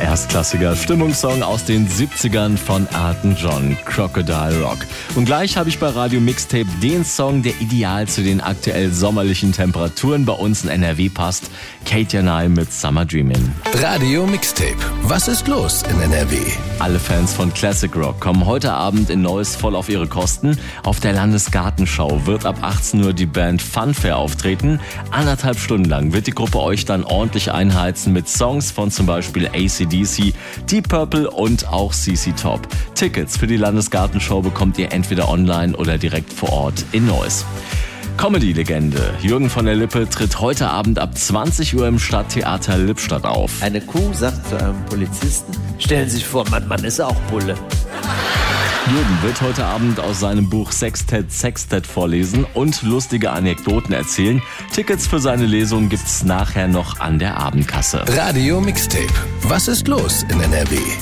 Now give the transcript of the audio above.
Erstklassiger Stimmungssong aus den 70ern von Elton John, Crocodile Rock. Und gleich habe ich bei Radio Mixtape den Song, der ideal zu den aktuell sommerlichen Temperaturen bei uns in NRW passt. Katy Janai mit Summer Dreamin'. Radio Mixtape. Was ist los in NRW? Alle Fans von Classic Rock kommen heute Abend in Neuss voll auf ihre Kosten. Auf der Landesgartenschau wird ab 18 Uhr die Band Funfair auftreten. 1,5 Stunden lang wird die Gruppe euch dann ordentlich einheizen mit Songs von zum Beispiel AC/DC, Deep Purple und auch CC Top. Tickets für die Landesgartenschau bekommt ihr entweder online oder direkt vor Ort in Neuss. Comedy-Legende Jürgen von der Lippe tritt heute Abend ab 20 Uhr im Stadttheater Lippstadt auf. Eine Kuh sagt zu einem Polizisten, stellen Sie sich vor, mein Mann ist auch Bulle. Jürgen wird heute Abend aus seinem Buch Sextet vorlesen und lustige Anekdoten erzählen. Tickets für seine Lesung gibt's nachher noch an der Abendkasse. Radio Mixtape. Was ist los in NRW?